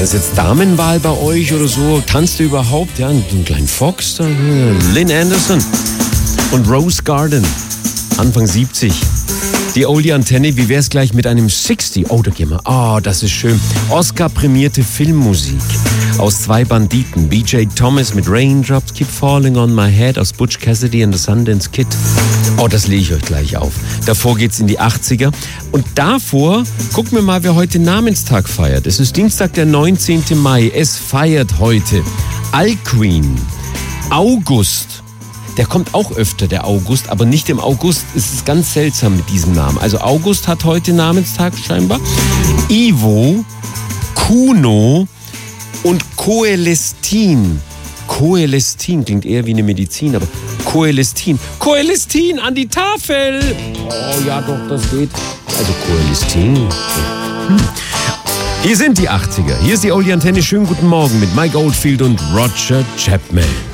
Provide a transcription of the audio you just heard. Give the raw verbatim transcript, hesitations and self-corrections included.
Das ist jetzt Damenwahl bei euch oder so? Tanzt ihr überhaupt? Ja, einen kleinen Fox, da, Lynn Anderson und Rose Garden, Anfang siebzig. Die Oldie-Antenne, wie wär's gleich mit einem sechzig? Oh, da gehen wir. Oh, das ist schön. Oscar-prämierte Filmmusik aus zwei Banditen. B J Thomas mit Raindrops Keep Falling on My Head aus Butch Cassidy and the Sundance Kid. Oh, das lege ich euch gleich auf. Davor geht's in die achtziger. Und davor, gucken wir mal, wer heute Namenstag feiert. Es ist Dienstag, der neunzehnten Mai. Es feiert heute Alcuin, August. Der kommt auch öfter, der August, aber nicht im August. Es ist ganz seltsam mit diesem Namen. Also August hat heute Namenstag scheinbar. Ivo, Kuno und Coelestin. Coelestin klingt eher wie eine Medizin, aber Coelestin. Coelestin an die Tafel! Oh ja, doch, das geht. Also Coelestin. Hm. Hier sind die achtziger. Hier ist die Oldie Antenne. Schönen guten Morgen mit Mike Oldfield und Roger Chapman.